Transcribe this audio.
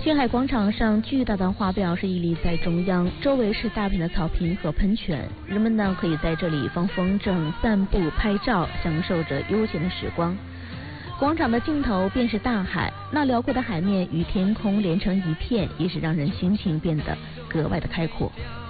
青海广场上巨大的花标是屹立在中央，周围是大片的草坪和喷泉，人们呢可以在这里放风筝、散步、拍照，享受着悠闲的时光。广场的尽头便是大海，那辽阔的海面与天空连成一片，也是让人心情变得格外的开阔。